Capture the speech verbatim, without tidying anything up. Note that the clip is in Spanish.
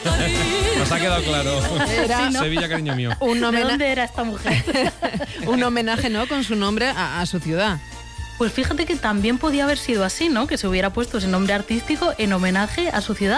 Nos ha quedado claro. Era Sí, ¿no? Sevilla, cariño mío. un, ¿De homena- dónde era esta mujer? un homenaje, ¿no?, con su nombre a, a su ciudad. Pues fíjate que también podía haber sido así, ¿no? Que se hubiera puesto ese nombre artístico en homenaje a su ciudad.